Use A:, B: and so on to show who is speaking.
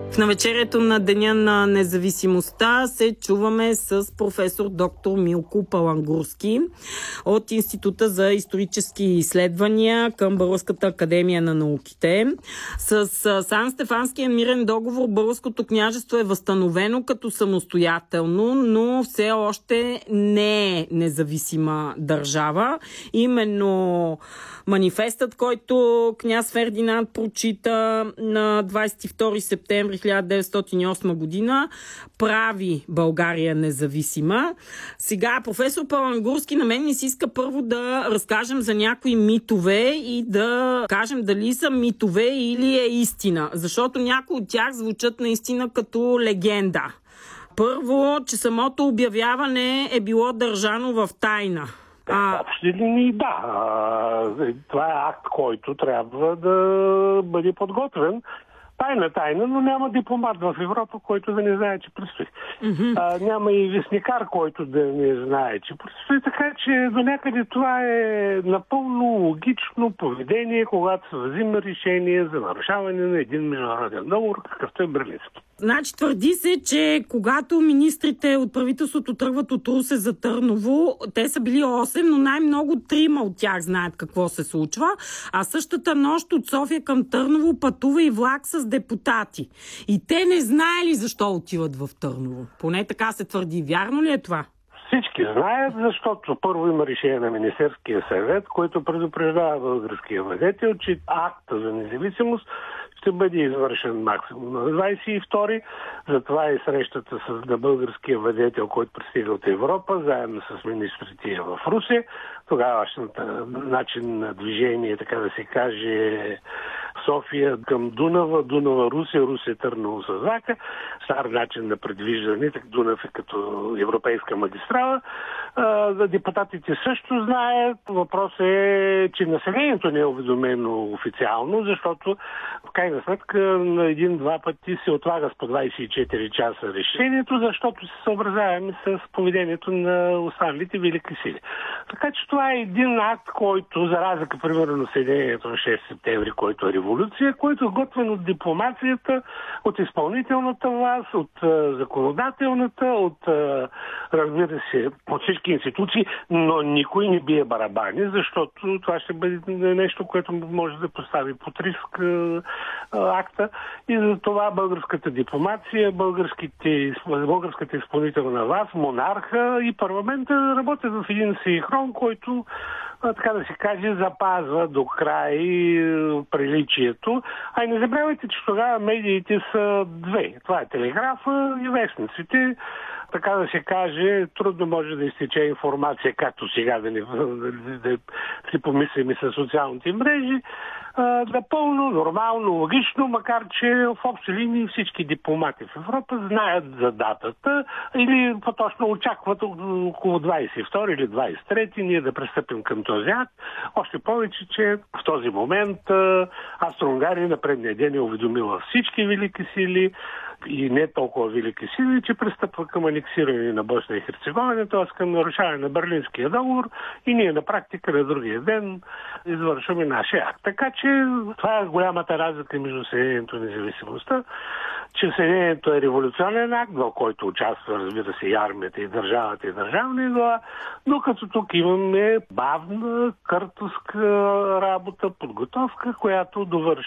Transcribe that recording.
A: В навечерието на Деня на независимостта се чуваме с професор доктор Милко Палангурски от Института за исторически изследвания към Българската академия на науките. С Сан-Стефанския мирен договор Българското княжество е възстановено като самостоятелно, но все още не е независима държава. Именно манифестът, който княз Фердинанд прочита на 22 септември 1908 година, прави България независима. Сега, професор Палангурски, на мен ми се иска първо да разкажем за някои митове и да кажем дали са митове или е истина, защото някои от тях звучат наистина като легенда. Първо, че самото обявяване е било държано в тайна.
B: Общи линии, да. Това е акт, който трябва да бъде подготвен. Тайна, но няма дипломат в Европа, който да не знае, че предстои. Няма и вестникар, който да не знае, че предстои. Така че до някъде това е напълно логично поведение, когато се взима решение за нарушаване на един международен договор, какъвто е Берлински.
A: Значи твърди се, че когато министрите от правителството тръгват от Русе за Търново, те са били 8, но най-много 3 от тях знаят какво се случва, а същата нощ от София към Търново пътува и влак с депутати. И те не знаели защо отиват в Търново. Поне така се твърди. Вярно ли е това?
B: Всички знаят, защото първо има решение на Министерския съвет, който предупреждава българския владетел, че акта за независимост ще бъде извършен максимум на 22-ри. Затова и срещата на българския владетел, който пристига от Европа, заедно с министрите в Русе. Тогавашната начин на движение, така да се каже, София към Дунава, Дунава-Русе, Русе-Търново Сазака. Стар начин на предвиждане, так Дунав е като европейска магистрала. Депутатите също знаят. Въпросът е, че населението не е уведомено официално, защото в крайна сметка на 1-2 пъти се отлага с по 24 часа решението, защото се съобразяваме с поведението на останалите велики сили. Така че това е един акт, който, за разлика, примерно, на съединението на 6 септември, който е революция, който е готвен от дипломацията, от изпълнителната власт, от законодателната, от, разбира се, от всички институции, но никой не бие барабани, защото това ще бъде нещо, което може да постави под риск акта. И за това българската дипломация, българската изпълнителна власт, монарха и парламента работят в един синхрон, който, така да се каже, запазва до край приличието. А и не забравяйте, че тогава медиите са две. Това е телеграфа и вестниците. Така да се каже, трудно може да изтече информация, както сега да си помислим и с социалните мрежи. Напълно, нормално, логично, макар че в общи линии всички дипломати в Европа знаят за датата или по-точно очакват около 22 или 23 ние да пристъпим към този акт. Още повече, че в този момент Австро-Унгария на предния ден е уведомила всички велики сили и не толкова велики сили, че пристъпва към анексиране на Босна и Херцеговина, т.е. към нарушаване на Берлинския договор и ние на практика на другия ден извършваме нашия акт. Така че това е голямата разлика между Съединението и независимостта, че Съединението е революционен акт, в който участва, разбира се, и армията, и държавата, и държавна глава, докато тук имаме бавна, къртовска работа, подготовка, която довършва